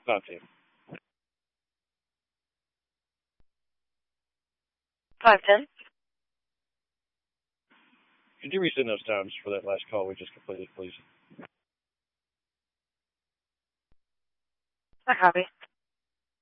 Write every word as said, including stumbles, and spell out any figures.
five ten. five ten. Could you resend those times for that last call we just completed, please? I copy.